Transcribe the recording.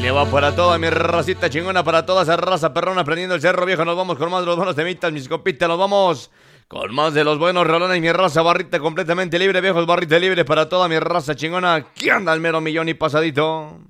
Viene, va para toda mi racita chingona, para toda esa raza perrona prendiendo el cerro viejo. Nos vamos con más de los buenos temitas, mis compitas. Nos vamos con más de los buenos rolones. Mi raza barrita completamente libre, viejos barrita libre para toda mi raza chingona. ¿Qué anda el mero millón y pasadito?